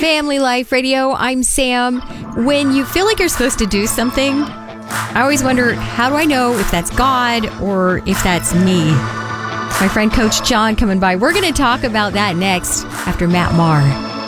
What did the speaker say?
Family Life Radio. I'm Sam. When you feel like you're supposed to do something, I always wonder, how do I know if that's God or if that's me? My friend Coach John coming by. We're going to talk about that next after Matt Maher.